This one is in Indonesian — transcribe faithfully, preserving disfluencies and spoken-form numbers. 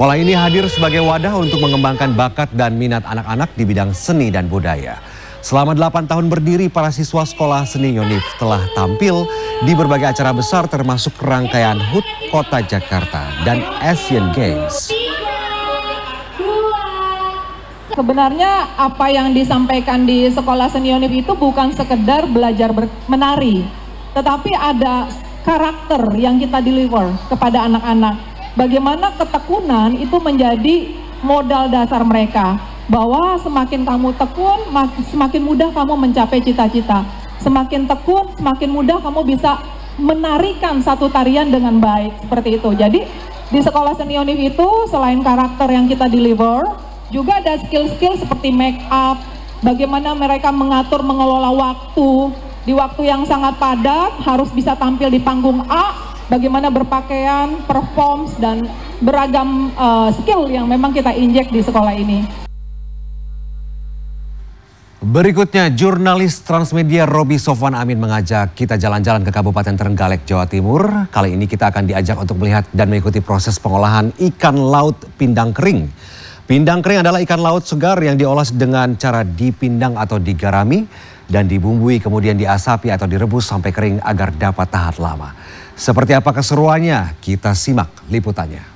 Sekolah ini hadir sebagai wadah untuk mengembangkan bakat dan minat anak-anak di bidang seni dan budaya. Selama delapan tahun berdiri, para siswa Sekolah Seni Yonif telah tampil di berbagai acara besar termasuk rangkaian H U T Kota Jakarta dan Asian Games. Sebenarnya apa yang disampaikan di Sekolah Seni Yonif itu bukan sekedar belajar menari, tetapi ada karakter yang kita deliver kepada anak-anak. Bagaimana ketekunan itu menjadi modal dasar mereka, bahwa semakin kamu tekun, semakin mudah kamu mencapai cita-cita. Semakin tekun, semakin mudah kamu bisa menarikan satu tarian dengan baik, seperti itu. Jadi di Sekolah Seni Yonif itu selain karakter yang kita deliver, juga ada skill-skill seperti make up, bagaimana mereka mengatur mengelola waktu, di waktu yang sangat padat harus bisa tampil di panggung A, bagaimana berpakaian, perform, dan beragam uh, skill yang memang kita injek di sekolah ini. Berikutnya, jurnalis Transmedia Roby Sofwan Amin mengajak kita jalan-jalan ke Kabupaten Trenggalek, Jawa Timur. Kali ini kita akan diajak untuk melihat dan mengikuti proses pengolahan ikan laut pindang kering. Pindang kering adalah ikan laut segar yang diolah dengan cara dipindang atau digarami dan dibumbui, kemudian diasapi atau direbus sampai kering agar dapat tahan lama. Seperti apa keseruannya? Kita simak liputannya.